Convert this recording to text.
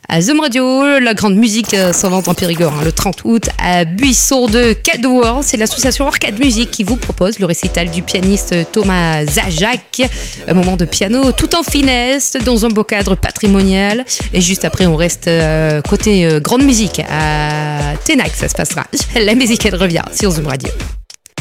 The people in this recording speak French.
à Zoom Radio. La grande musique s'invente en Périgord le 30 août à Buisson de Cadouin. C'est l'association Arcade Musique qui vous propose le récital du pianiste Thomas Zajac. Un moment de piano tout en finesse dans un beau cadre patrimonial. Et juste après, on reste côté grande musique à Ténac. Ça se passera. La musique, elle revient sur Zoom Radio.